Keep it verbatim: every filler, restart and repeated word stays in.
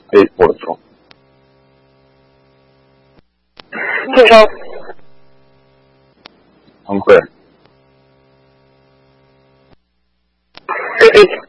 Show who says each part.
Speaker 1: 哎，我错。
Speaker 2: 介绍。
Speaker 1: 很会。
Speaker 2: 哎哎。